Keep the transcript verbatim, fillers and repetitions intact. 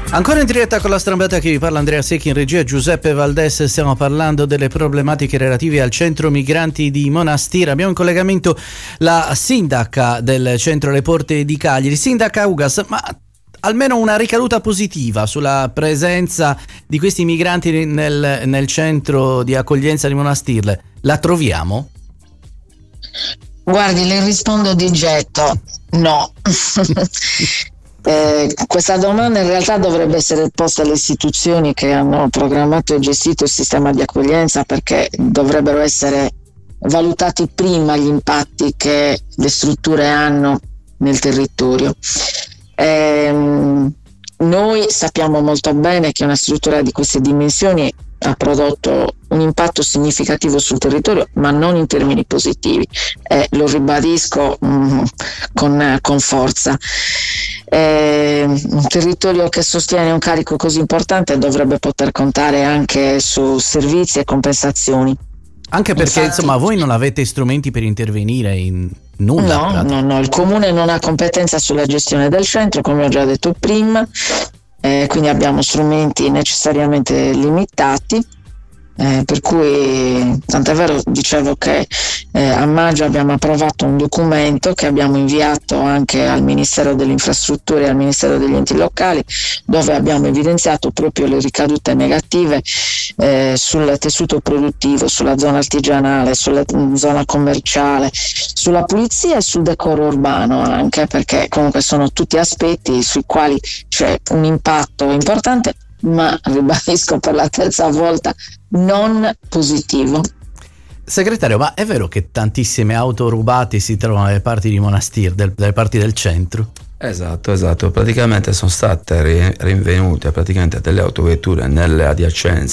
Ancora in diretta con la Strambetta, che vi parla Andrea Secchi, in regia Giuseppe Valdes. Stiamo parlando delle problematiche relative al centro migranti di Monastir. Abbiamo in collegamento la sindaca del centro Le Porte di Cagliari. Sindaca Ugas, ma almeno una ricaduta positiva sulla presenza di questi migranti nel, nel centro di accoglienza di Monastir la troviamo? Guardi, le rispondo di getto, no. Eh, questa domanda in realtà dovrebbe essere posta alle istituzioni che hanno programmato e gestito il sistema di accoglienza, perché dovrebbero essere valutati prima gli impatti che le strutture hanno nel territorio. Eh, noi sappiamo molto bene che una struttura di queste dimensioni ha prodotto un impatto significativo sul territorio, ma non in termini positivi, eh, lo ribadisco mh, con, con forza. Eh, un territorio che sostiene un carico così importante dovrebbe poter contare anche su servizi e compensazioni. Anche perché Infatti, insomma voi non avete strumenti per intervenire in nulla. No, no, no, il comune non ha competenza sulla gestione del centro, come ho già detto prima, eh, quindi abbiamo strumenti necessariamente limitati. Eh, per cui, tant'è vero, dicevo che eh, a maggio abbiamo approvato un documento che abbiamo inviato anche al Ministero delle Infrastrutture e al Ministero degli Enti Locali, dove abbiamo evidenziato proprio le ricadute negative eh, sul tessuto produttivo, sulla zona artigianale, sulla zona commerciale, sulla pulizia e sul decoro urbano, anche perché comunque sono tutti aspetti sui quali c'è un impatto importante, ma ribadisco per la terza volta non positivo. Segretario, ma è vero che tantissime auto rubate si trovano dalle parti di Monastir, del, dalle parti del centro? Esatto, esatto, praticamente sono state rinvenute praticamente delle autovetture nelle adiacenze